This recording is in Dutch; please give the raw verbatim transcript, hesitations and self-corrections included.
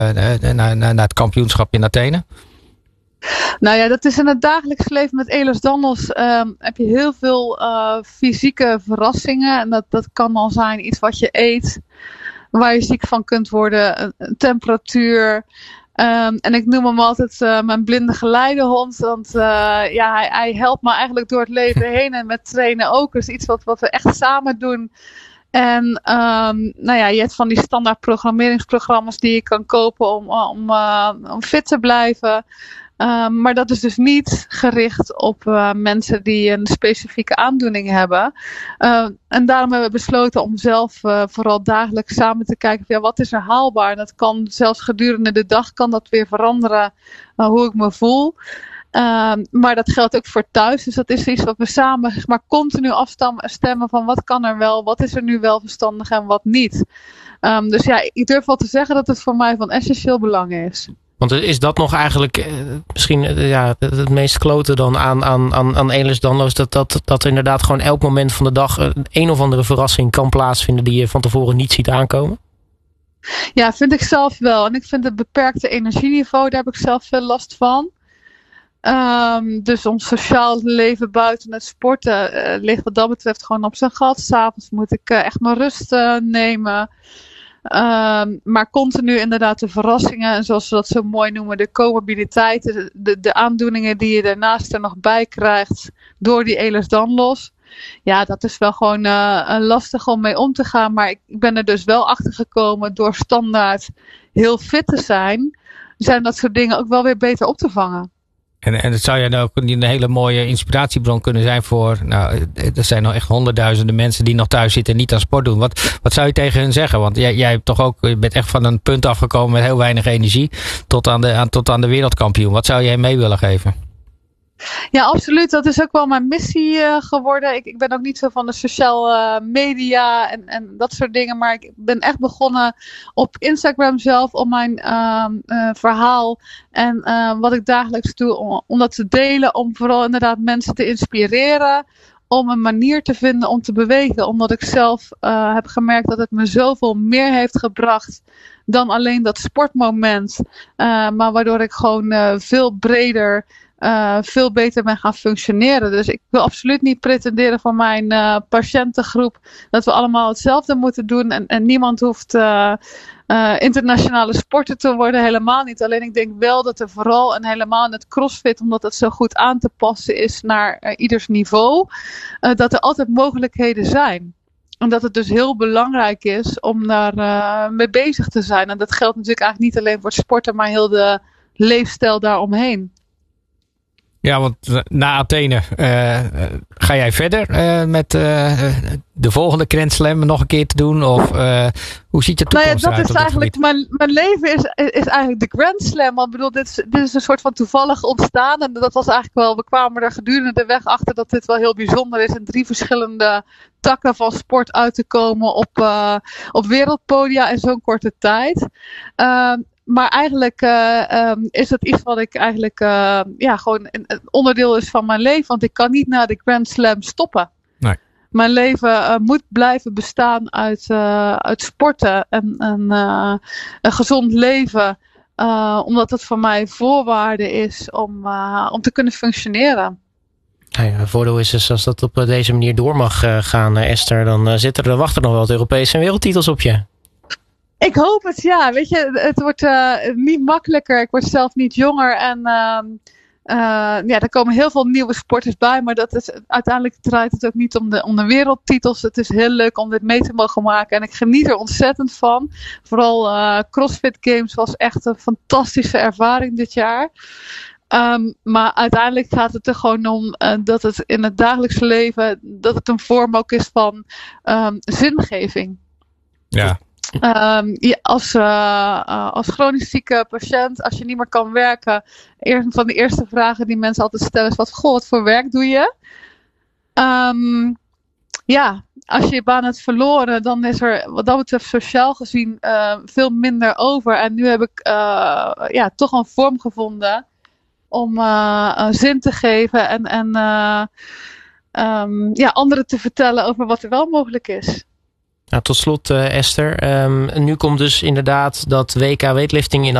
naar, naar, naar het kampioenschap in Athene? Nou ja, dat is in het dagelijks leven met Ehlers Danlos um, heb je heel veel uh, fysieke verrassingen. En dat, dat kan al zijn iets wat je eet, waar je ziek van kunt worden, een, een temperatuur. Um, en ik noem hem altijd uh, mijn blinde geleidehond. Want uh, ja, hij, hij helpt me eigenlijk door het leven heen. En met trainen ook. Dus iets wat, wat we echt samen doen. En um, nou ja, je hebt van die standaard programmeringsprogramma's die je kan kopen om, om, uh, om fit te blijven. Uh, maar dat is dus niet gericht op uh, mensen die een specifieke aandoening hebben. Uh, en daarom hebben we besloten om zelf uh, vooral dagelijks samen te kijken van, ja, wat is er haalbaar. En dat kan zelfs gedurende de dag kan dat weer veranderen uh, hoe ik me voel. Uh, maar dat geldt ook voor thuis. Dus dat is iets wat we samen maar continu afstemmen van wat kan er wel, wat is er nu wel verstandig en wat niet. Um, dus ja, ik durf wel te zeggen dat het voor mij van essentieel belang is. Want is dat nog eigenlijk eh, misschien eh, ja, het, het meest klote dan aan, aan, aan, aan Ehlers Danlos? Dat, dat, dat er inderdaad gewoon elk moment van de dag een, een of andere verrassing kan plaatsvinden die je van tevoren niet ziet aankomen? Ja, vind ik zelf wel. En ik vind het beperkte energieniveau, daar heb ik zelf veel last van. Um, dus ons sociaal leven buiten het sporten uh, ligt wat dat betreft gewoon op zijn gat. 's Avonds moet ik uh, echt mijn rust uh, nemen. Um, maar continu inderdaad de verrassingen en zoals we dat zo mooi noemen, de comorbiditeiten, de, de aandoeningen die je daarnaast er nog bij krijgt door die Ehlers Danlos. Ja, dat is wel gewoon uh, lastig om mee om te gaan. Maar ik, ik ben er dus wel achter gekomen door standaard heel fit te zijn, zijn dat soort dingen ook wel weer beter op te vangen. En, en het zou jij ook een hele mooie inspiratiebron kunnen zijn voor, nou, er zijn nog echt honderdduizenden mensen die nog thuis zitten en niet aan sport doen. Wat, wat zou je tegen hen zeggen? Want jij, jij hebt toch ook, je bent echt van een punt afgekomen met heel weinig energie tot aan de, aan, tot aan de wereldkampioen. Wat zou je hen mee willen geven? Ja, absoluut. Dat is ook wel mijn missie uh, geworden. Ik, ik ben ook niet zo van de sociale uh, media en, en dat soort dingen. Maar ik ben echt begonnen op Instagram zelf om mijn uh, uh, verhaal en uh, wat ik dagelijks doe, om, om dat te delen. Om vooral inderdaad mensen te inspireren. Om een manier te vinden om te bewegen. Omdat ik zelf uh, heb gemerkt dat het me zoveel meer heeft gebracht dan alleen dat sportmoment. Uh, maar waardoor ik gewoon uh, veel breder Uh, veel beter ben gaan functioneren. Dus ik wil absoluut niet pretenderen van mijn uh, patiëntengroep dat we allemaal hetzelfde moeten doen. En, en niemand hoeft uh, uh, internationale sporter te worden. Helemaal niet. Alleen ik denk wel dat er vooral en helemaal in het CrossFit, omdat het zo goed aan te passen is naar uh, ieders niveau, uh, dat er altijd mogelijkheden zijn. En dat het dus heel belangrijk is om daar uh, mee bezig te zijn. En dat geldt natuurlijk eigenlijk niet alleen voor het sporten, maar heel de leefstijl daaromheen. Ja, want na Athene uh, ga jij verder uh, met uh, de volgende Grand Slam nog een keer te doen? Of uh, hoe ziet je toekomst eruit? Nou ja, dat is eigenlijk, mijn, mijn leven is, is eigenlijk de Grand Slam. Want ik bedoel, dit is, dit is een soort van toevallig ontstaan. En dat was eigenlijk wel, we kwamen er gedurende de weg achter dat dit wel heel bijzonder is. En drie verschillende takken van sport uit te komen op, uh, op wereldpodia in zo'n korte tijd. Uh, Maar eigenlijk uh, um, is het iets wat ik eigenlijk uh, ja, gewoon een, een onderdeel is van mijn leven. Want ik kan niet na de Grand Slam stoppen. Nee. Mijn leven uh, moet blijven bestaan uit, uh, uit sporten en, en uh, een gezond leven. Uh, omdat het voor mij voorwaarde is om, uh, om te kunnen functioneren. Nou ja, het voordeel is dus als dat op deze manier door mag uh, gaan, uh, Esther, dan uh, zitten er wachten nog wel wat Europese en wereldtitels op je. Ik hoop het, ja. Weet je, het wordt uh, niet makkelijker. Ik word zelf niet jonger. En uh, uh, ja, er komen heel veel nieuwe sporters bij. Maar dat is, uiteindelijk draait het ook niet om de, om de wereldtitels. Het is heel leuk om dit mee te mogen maken. En ik geniet er ontzettend van. Vooral uh, CrossFit Games was echt een fantastische ervaring dit jaar. Um, maar uiteindelijk gaat het er gewoon om uh, dat het in het dagelijks leven, dat het een vorm ook is van um, zingeving. Ja. Um, ja, als, uh, uh, als chronisch zieke patiënt, als je niet meer kan werken, een van de eerste vragen die mensen altijd stellen is: wat, goh, wat voor werk doe je? Um, ja, als je je baan hebt verloren, dan is er wat dat betreft sociaal gezien uh, veel minder over. En nu heb ik uh, ja, toch een vorm gevonden om uh, uh, zin te geven en, en uh, um, ja, anderen te vertellen over wat er wel mogelijk is. Nou, tot slot uh, Esther. Um, nu komt dus inderdaad dat W K weightlifting in